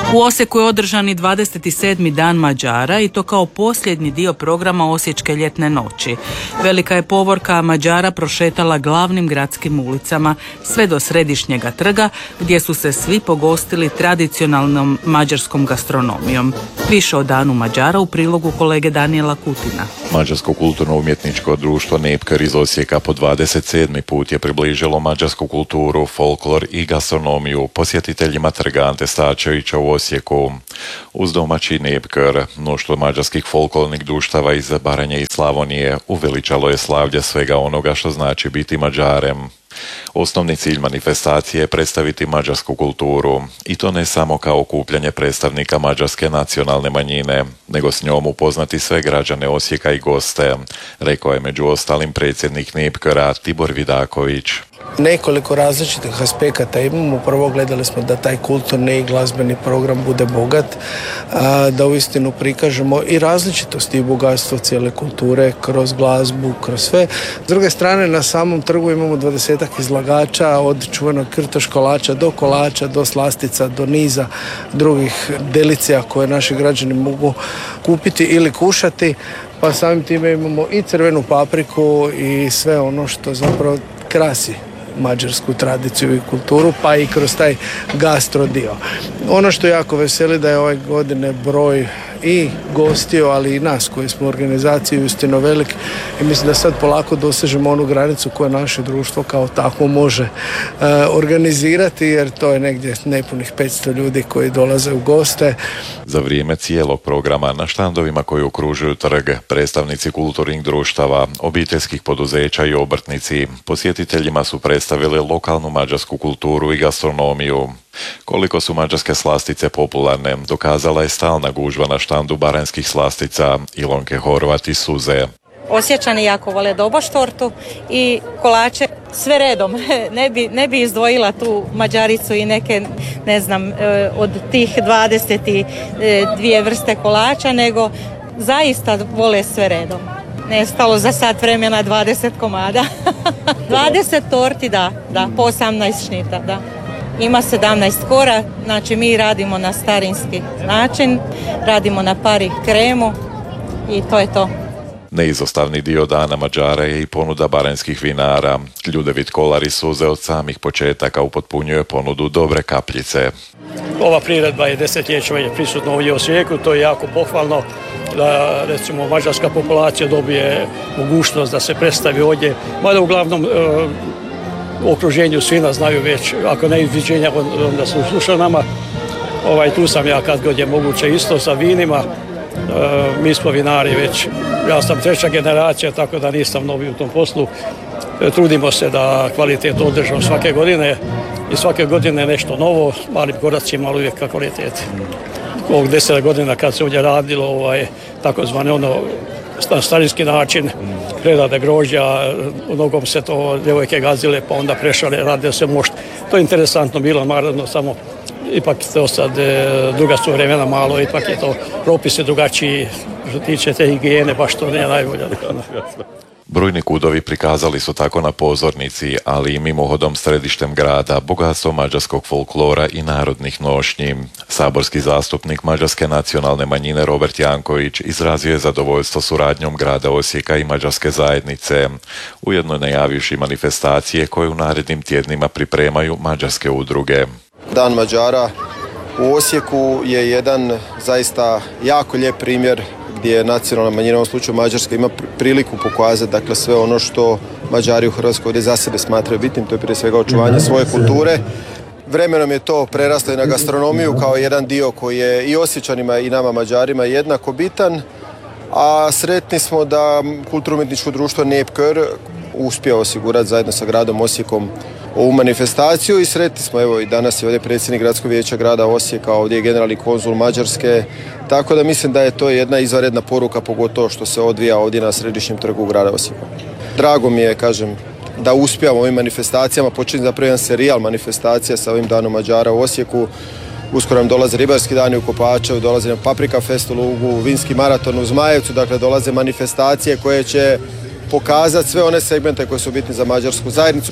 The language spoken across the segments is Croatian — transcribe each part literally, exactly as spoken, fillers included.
U Osijeku je održan i dvadeset sedmi dan Mađara i to kao posljednji dio programa Osječke ljetne noći. Velika je povorka Mađara prošetala glavnim gradskim ulicama sve do središnjega trga gdje su se svi pogostili tradicionalnom mađarskom gastronomijom. Više o danu Mađara u prilogu kolege Danijela Kutina. Mađarsko kulturno-umjetničko društvo Nepkar iz Osijeka po dvadeset sedmi put je približilo mađarsku kulturu, folklor i gastronomiju posjetiteljima trga Ante Starčevića u Osijeku. Uz domaći Nepkar, mnoštvo mađarskih folklornih društava iz Baranje i Slavonije uveličalo je slavlje svega onoga što znači biti Mađarem. Osnovni cilj manifestacije je predstaviti mađarsku kulturu i to ne samo kao okupljanje predstavnika mađarske nacionalne manjine, nego s njom upoznati sve građane Osijeka i goste, rekao je među ostalim predsjednik Nepkara Tibor Vidaković. Nekoliko različitih aspekata imamo. Prvo, gledali smo da taj kulturni i glazbeni program bude bogat, da uistinu prikažemo i različitosti i bogatstvo cijele kulture kroz glazbu, kroz sve. S druge strane, na samom trgu imamo dvadesetak izlagača, od čuvenog krtoš kolača do kolača, do slastica, do niza drugih delicija koje naši građani mogu kupiti ili kušati, pa samim time imamo i crvenu papriku i sve ono što zapravo krasi mađarsku tradiciju i kulturu, pa i kroz taj gastro dio. Ono što jako veseli da je ove godine broj i gostio, ali i nas koji smo u organizaciji uistinu velik i mislim da sad polako dosežemo onu granicu koju naše društvo kao takvo može e, organizirati, jer to je negdje nepunih petsto ljudi koji dolaze u goste. Za vrijeme cijelog programa na štandovima koji okružuju trg, predstavnici kulturnih društava, obiteljskih poduzeća i obrtnici posjetiteljima su predstavili lokalnu mađarsku kulturu i gastronomiju. Koliko su mađarske slastice popularne, dokazala je stalna gužva na štandu baranjskih slastica Ilonke Horvat iz Suze. Osječani jako vole doboš tortu i kolače sve redom. Ne bi, ne bi izdvojila tu Mađaricu i neke, ne znam, od tih dvadeset dvije vrste kolača, nego zaista vole sve redom. Nestalo za sat vremena dvadeset komada. dvadeset torti, da, da, po osamnaest šnita, da. Ima sedamnaest kora, znači mi radimo na starinski način, radimo na pari kremu i to je to. Neizostavni dio dana Mađara je i ponuda baranjskih vinara. Ljudevit Kolar iz Suze od samih početaka upotpunjuje ponudu dobre kapljice. Ova priredba je desetljećima je prisutna ovdje u Osijeku, to je jako pohvalno da recimo mađarska populacija dobije mogućnost da se predstavi ovdje, mada uglavnom e, u okruženju svi nas znaju već, ako ne izviđenja, onda su slušali nama. Ovaj, tu sam ja kad god je moguće isto sa vinima. E, mi smo vinari već, ja sam treća generacija, tako da nisam novi u tom poslu. E, trudimo se da kvalitet održamo svake godine i svake godine nešto novo, malim koracima, ali uvijek ka kvaliteti. Ovog deset godina kad se ovdje radilo ovaj, takozvani ono na starinski način, prerade grožđa, u nogom se to djevojke gazile, pa onda prešale, radile se mošt. To je interesantno bilo, naravno, samo ipak to sad e, druga su vremena malo, ipak je to propise drugačiji, što tiče te higijene, baš to nije najbolje. Brojni kudovi prikazali su tako na pozornici, ali i mimohodom središtem grada, bogatstvo mađarskog folklora i narodnih nošnji. Saborski zastupnik mađarske nacionalne manjine Robert Janković izrazio je zadovoljstvo suradnjom grada Osijeka i mađarske zajednice, ujedno najavivši manifestacije koje u narednim tjednima pripremaju mađarske udruge. Dan Mađara u Osijeku je jedan zaista jako lijep primjer gdje nacionalna manjina, u ovom slučaju Mađarska, ima priliku pokazati dakle, sve ono što Mađari u Hrvatskoj ovdje za sebe smatraju bitnim, to je prije svega očuvanje svoje kulture. Vremenom je to preraslo i na gastronomiju kao jedan dio koji je i Osječanima i nama Mađarima jednako bitan, a sretni smo da kulturno-umjetničko društvo Nepkar uspije osigurati zajedno sa gradom Osijekom ovu manifestaciju i sretni smo, evo i danas je ovdje predsjednik gradskog vijeća grada Osijeka, ovdje je generalni konzul Mađarske, tako da mislim da je to jedna izvanredna poruka, pogotovo što se odvija ovdje na središnjem trgu grada Osijeka. Drago mi je, kažem, da uspijamo ovim manifestacijama, počinje zapravo jedan serijal manifestacija sa ovim danom Mađara u Osijeku. Uskoro nam dolaze ribarski dani u Kopačevu, dolaze nam Paprika Fest u Lugu, vinski maraton u Zmajevcu, dakle dolaze manifestacije koje će pokazati sve one segmente koje su bitni za mađarsku zajednicu.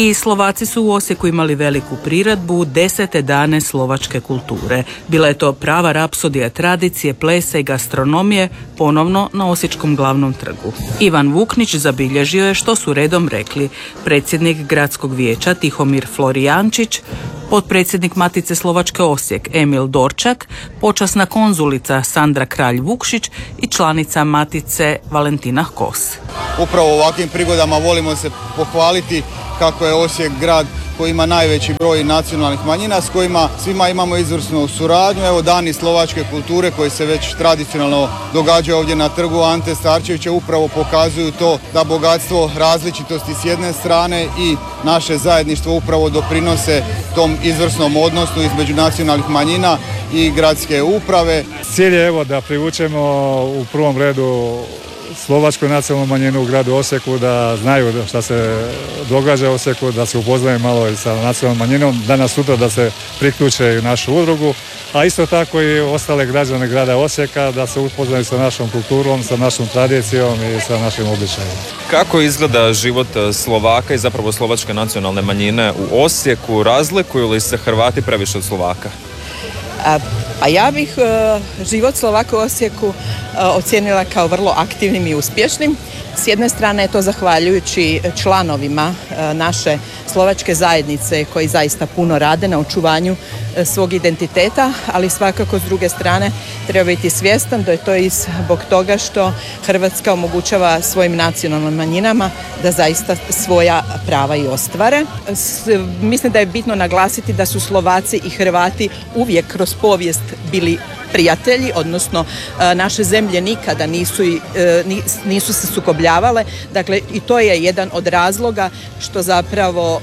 I Slovaci su u Osijeku imali veliku priredbu desete dane slovačke kulture. Bila je to prava rapsodija tradicije, plesa i gastronomije, ponovno na Osječkom glavnom trgu. Ivan Vuknić zabilježio je što su redom rekli predsjednik gradskog vijeća Tihomir Florijančić, potpredsjednik Matice Slovačke Osijek Emil Dorčak, počasna konzulica Sandra Kralj-Vukšić i članica Matice Valentina Kos. Upravo u ovakvim prigodama volimo se pohvaliti kako je Osijek grad koji ima najveći broj nacionalnih manjina s kojima svima imamo izvrsnu suradnju. Evo dani slovačke kulture koji se već tradicionalno događaju ovdje na trgu Ante Starčevića upravo pokazuju to da bogatstvo različitosti s jedne strane i naše zajedništvo upravo doprinose tom izvrsnom odnosu između nacionalnih manjina i gradske uprave. Cilj je evo da privučemo u prvom redu slovačku nacionalnu manjinu u gradu Osijeku, da znaju šta se događa u Osijeku, da se upoznaju malo i sa nacionalnom manjinom, danas sutra da se priključe u našu udrugu, a isto tako i ostale građane grada Osijeka da se upoznaju sa našom kulturom, sa našom tradicijom i sa našim običajima. Kako izgleda život Slovaka i zapravo slovačke nacionalne manjine u Osijeku? Razlikuju li se Hrvati previše od Slovaka? A, pa ja bih e, život Slovaka u Osijeku e, ocijenila kao vrlo aktivnim i uspješnim. S jedne strane je to zahvaljujući članovima e, naše slovačke zajednice koji zaista puno rade na očuvanju e, svog identiteta, ali svakako s druge strane treba biti svjestan da je to i zbog toga što Hrvatska omogućava svojim nacionalnim manjinama da zaista svoja prava i ostvare. S, mislim da je bitno naglasiti da su Slovaci i Hrvati uvijek kroz povijest bili prijatelji, odnosno naše zemlje nikada nisu, nisu se sukobljavale. Dakle, i to je jedan od razloga što zapravo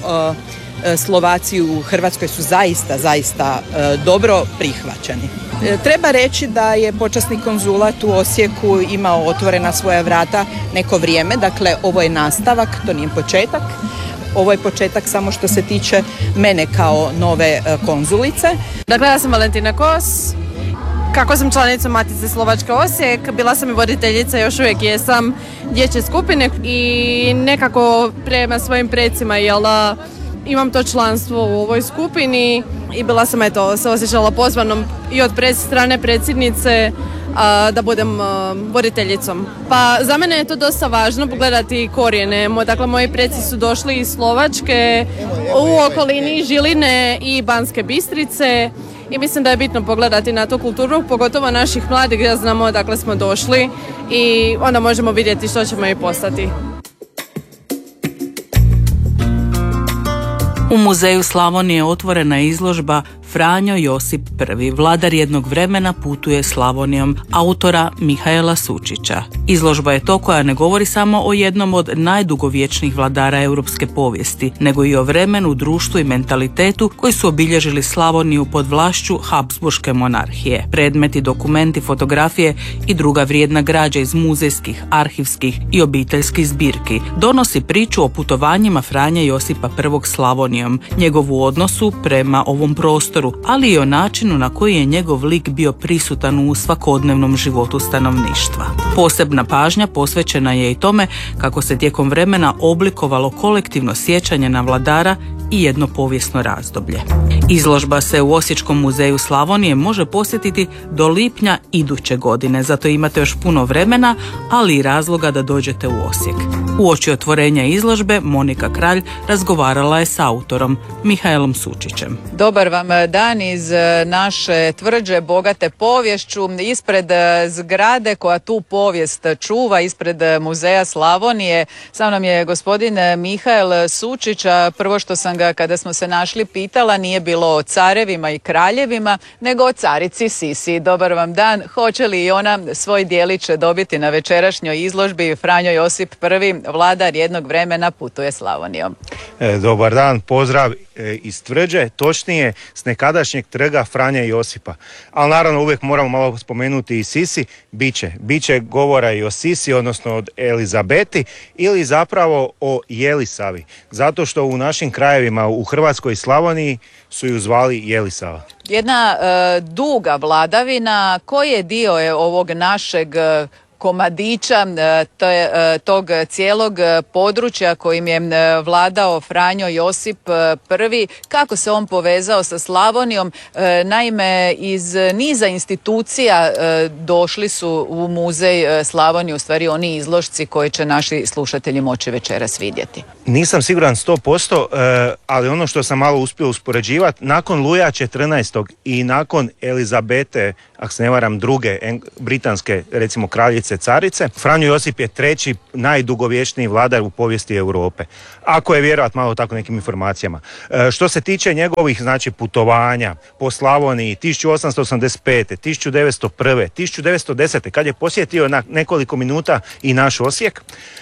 Slovaci u Hrvatskoj su zaista, zaista dobro prihvaćeni. Treba reći da je počasni konzulat u Osijeku imao otvorena svoja vrata neko vrijeme, dakle ovo je nastavak, to nije početak. Ovo je početak samo što se tiče mene kao nove konzulice. Dakle, ja sam Valentina Kos. Kako sam članica Matice Slovačke Osijek, bila sam i voditeljica, još uvijek jesam dječje skupine i nekako prema svojim predsima, jel da, imam to članstvo u ovoj skupini i bila sam eto, se osjećala pozvanom i od pred, strane predsjednice a, da budem a, voditeljicom. Pa za mene je to dosta važno pogledati korijene. Dakle, moji preci su došli iz Slovačke, u okolini Žiline i Banske Bistrice. I mislim da je bitno pogledati na tu kulturu, pogotovo naših mladih gdje znamo odakle smo došli i onda možemo vidjeti što ćemo i postati. U Muzeju Slavonije otvorena je izložba Franjo Josip I, vladar jednog vremena putuje Slavonijom, autora Mihaela Sučića. Izložba je to koja ne govori samo o jednom od najdugovječnijih vladara europske povijesti, nego i o vremenu, društvu i mentalitetu koji su obilježili Slavoniju pod vlašću Habsburške monarhije. Predmeti, dokumenti, fotografije i druga vrijedna građa iz muzejskih, arhivskih i obiteljskih zbirki donosi priču o putovanjima Franje Josipa I Slavonijom, njegovu odnosu prema ovom prostoru, ali i o načinu na koji je njegov lik bio prisutan u svakodnevnom životu stanovništva. Posebna pažnja posvećena je i tome kako se tijekom vremena oblikovalo kolektivno sjećanje na vladara i jedno povijesno razdoblje. Izložba se u Osječkom muzeju Slavonije može posjetiti do lipnja iduće godine, zato imate još puno vremena, ali i razloga da dođete u Osijek. Uoči otvorenja izložbe Monika Kralj razgovarala je s autorom Mihaelom Sučićem. Dobar vam dan iz naše tvrđe bogate poviješću, ispred zgrade koja tu povijest čuva, ispred muzeja Slavonije. Sa mnom je gospodin Mihael Sučić, a prvo što sam ga kada smo se našli pitala nije bilo o carevima i kraljevima, nego o carici Sisi. Dobar vam dan, hoće li i ona svoj dijelić dobiti na večerašnjoj izložbi Franjo Josip I, vladar jednog vremena putuje Slavonijom? E, dobar dan, pozdrav e, iz tvrđe, točnije s nekadašnjeg trga Franje Josipa. Ali naravno uvijek moramo malo spomenuti i Sisi, biće, biće govora i o Sisi, odnosno od Elizabeti ili zapravo o Jelisavi, zato što u našim krajevima u Hrvatskoj i Slavoniji su ju zvali Jelisava. Jedna e, duga vladavina, koji je dio je ovog našeg komadića to je, tog cijelog područja kojim je vladao Franjo Josip prvi. Kako se on povezao sa Slavonijom? Naime, iz niza institucija došli su u muzej Slavonije, u stvari oni izložci koje će naši slušatelji moći večeras vidjeti. Nisam siguran sto posto, ali ono što sam malo uspio uspoređivati, nakon Luja četrnaestog i nakon Elizabete, ako se ne varam, druge britanske, recimo kraljice carice, Franjo Josip je treći najdugovječniji vladar u povijesti Europe. Ako je vjerovat malo tako nekim informacijama. Što se tiče njegovih, znači, putovanja po Slavoniji tisuću osamsto osamdeset pete, tisuću devetsto prve, tisuću devetsto desete kad je posjetio na nekoliko minuta i naš Osijek,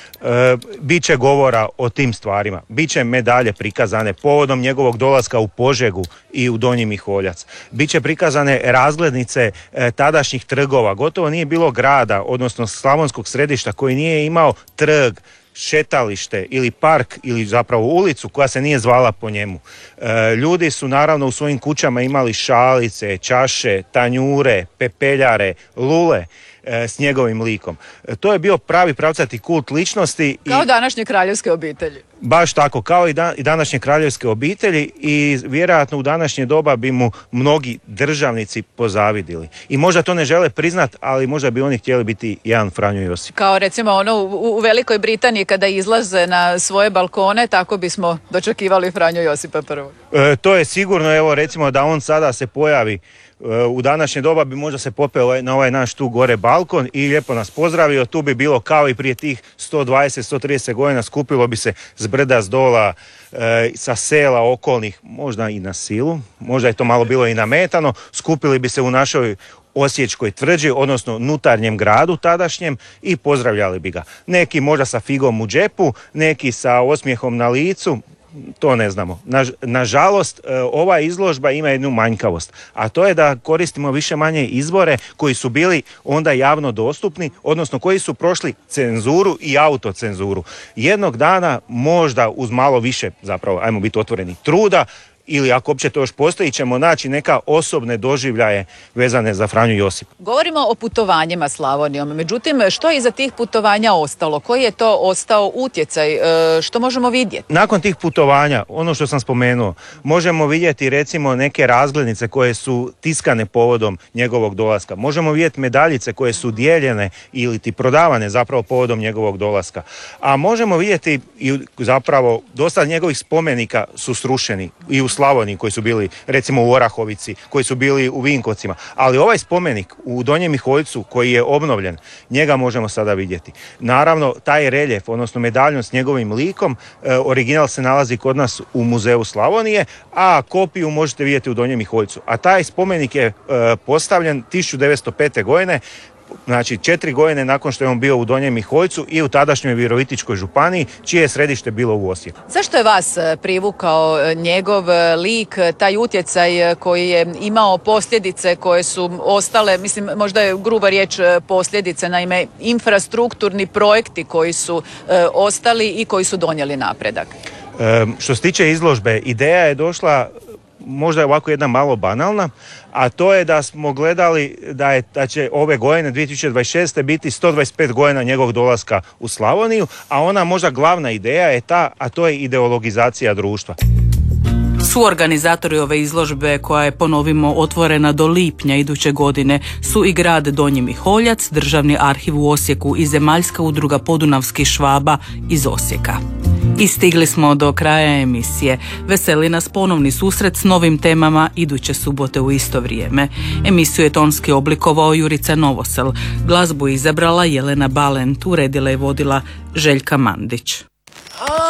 E, Biće govora o tim stvarima, biće medalje prikazane povodom njegovog dolaska u Požegu i u Donji Miholjac, biće prikazane razglednice e, tadašnjih trgova, gotovo nije bilo grada, odnosno slavonskog središta koji nije imao trg, šetalište ili park ili zapravo ulicu koja se nije zvala po njemu. E, ljudi su naravno u svojim kućama imali šalice, čaše, tanjure, pepeljare, lule s njegovim likom. To je bio pravi pravcati kult ličnosti. Kao i današnje kraljevske obitelji. Baš tako, kao i, da, i današnje kraljevske obitelji i vjerojatno u današnje doba bi mu mnogi državnici pozavidili. I možda to ne žele priznat, ali možda bi oni htjeli biti jedan Franjo Josip. Kao recimo ono u, u Velikoj Britaniji kada izlaze na svoje balkone, tako bismo dočekivali Franjo Josipa prvog. E, to je sigurno, evo recimo da on sada se pojavi u današnje doba, bi možda se popeo na ovaj naš tu gore balkon i lijepo nas pozdravio. Tu bi bilo kao i prije tih sto dvadeset do sto trideset godina, skupilo bi se s brda, s dola, e, sa sela okolnih, možda i na silu, možda je to malo bilo i nametano, skupili bi se u našoj Osječkoj tvrđi, odnosno nutarnjem gradu tadašnjem, i pozdravljali bi ga. Neki možda sa figom u džepu, neki sa osmijehom na licu, to ne znamo. Na, nažalost, ova izložba ima jednu manjkavost, a to je da koristimo više manje izvore koji su bili onda javno dostupni, odnosno koji su prošli cenzuru i autocenzuru. Jednog dana, možda uz malo više, zapravo, ajmo biti otvoreni, truda, ili ako uopće to još postoji, ćemo naći neka osobne doživljaje vezane za Franju Josipa. Govorimo o putovanjima Slavonijom, međutim, što je iza tih putovanja ostalo? Koji je to ostao utjecaj? Što možemo vidjeti? Nakon tih putovanja, ono što sam spomenuo, možemo vidjeti recimo neke razglednice koje su tiskane povodom njegovog dolaska. Možemo vidjeti medaljice koje su dijeljene ili ti prodavane zapravo povodom njegovog dolaska. A možemo vidjeti i zapravo dosta njegovih spomenika su srušeni i u Slavoniji koji su bili recimo u Orahovici, koji su bili u Vinkovcima, ali ovaj spomenik u Donjem Miholjcu koji je obnovljen, njega možemo sada vidjeti. Naravno, taj reljef, odnosno medaljon s njegovim likom, e, original se nalazi kod nas u Muzeju Slavonije, a kopiju možete vidjeti u Donjem Miholjcu. A taj spomenik je e, postavljen tisuću devetsto pete godine, znači četiri godine nakon što je on bio u Donjem Miholjcu i u tadašnjoj Virovitičkoj županiji, čije je središte bilo u Osijeku. Zašto je vas privukao njegov lik, taj utjecaj koji je imao posljedice koje su ostale, mislim možda je gruba riječ posljedice, naime infrastrukturni projekti koji su e, ostali i koji su donijeli napredak? E, što se tiče izložbe, ideja je došla, možda je ovako jedna malo banalna, a to je da smo gledali da, je, da će ove godine dvije tisuće dvadeset šeste biti sto dvadeset pet godina njegovog dolaska u Slavoniju, a ona možda glavna ideja je ta, a to je ideologizacija društva. Suorganizatori ove izložbe, koja je, ponovimo, otvorena do lipnja iduće godine, su i grad Donji Miholjac, Državni arhiv u Osijeku i Zemaljska udruga podunavskih Švaba iz Osijeka. I stigli smo do kraja emisije. Veseli nas ponovni susret s novim temama iduće subote u isto vrijeme. Emisiju je tonski oblikovao Jurica Novosel. Glazbu izabrala Jelena Balent, uredila i vodila Željka Mandić.